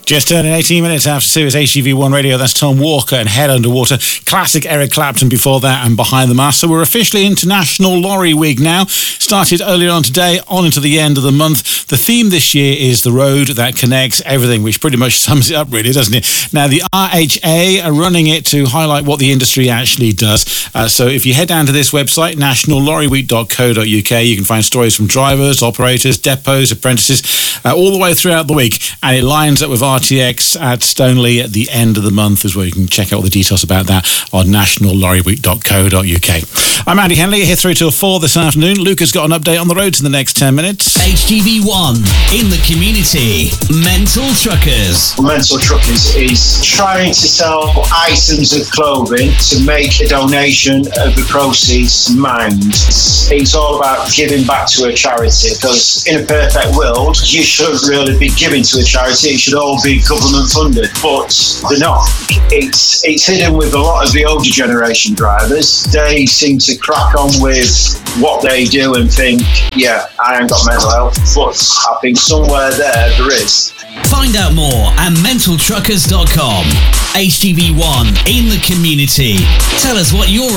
Just turning 18 minutes after 2 is HGV1 Radio. That's Tom Walker and Head Underwater. Classic Eric Clapton before that and Behind the Mask. So we're officially into National Lorry Week now. Started earlier on today, on into the end of the month. The theme this year is the road that connects everything, which pretty much sums it up really, doesn't it? Now, the RHA are running it to highlight what the industry actually does. So if you head down to this website, nationallorryweek.co.uk, you can find stories from drivers, operators, depots, apprentices, all the way throughout the week. And it lines up with RTX at Stoneleigh at the end of the month as well. You can check out all the details about that on nationallorryweek.co.uk. I'm Andy Henley, here through till 4 this afternoon. Luca's got an update on the roads in the next 10 minutes. HGV1 in the community. Mental Truckers. Mental Truckers is trying to sell items of clothing to make a donation of the proceeds to Mind. It's all about giving back to a charity, because in a perfect world, you shouldn't really be giving to a charity. It should all be government funded, but they're not. It's hidden with a lot of the older generation drivers. They seem to crack on with what they do and think, yeah, I ain't got mental health, but I think somewhere there is. Find out more at mentaltruckers.com. HGV1 in the community. Tell us what you're